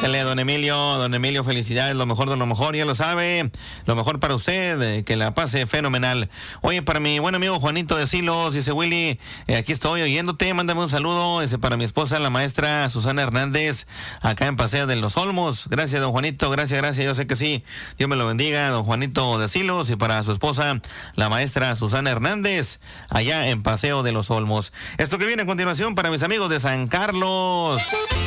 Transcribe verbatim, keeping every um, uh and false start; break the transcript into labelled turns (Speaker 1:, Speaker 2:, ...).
Speaker 1: Dale, don Emilio, don Emilio, felicidades, lo mejor de lo mejor, ya lo sabe, lo mejor para usted, eh, que la pase fenomenal. Oye, para mi buen amigo Juanito de Silos, dice Willy, eh, aquí estoy oyéndote, mándame un saludo, ese para mi esposa, la maestra Susana Hernández, acá en Paseo de los Olmos. Gracias, don Juanito, gracias, gracias, yo sé que sí, Dios me lo bendiga, don Juanito de Silos, y para su esposa, la maestra Susana Hernández, allá en Paseo de los Olmos. Esto que viene a continuación para mis amigos de San Carlos.